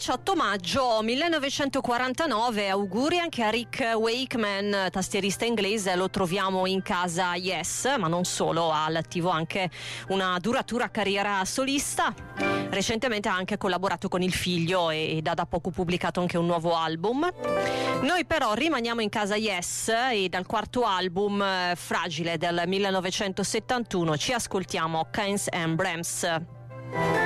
18 maggio 1949, auguri anche a Rick Wakeman, tastierista inglese, lo troviamo in casa Yes, ma non solo, ha all'attivo anche una duratura carriera solista. Recentemente ha anche collaborato con il figlio ed ha da poco pubblicato anche un nuovo album. Noi però rimaniamo in casa Yes e dal quarto album Fragile del 1971 ci ascoltiamo Kynes and Brems.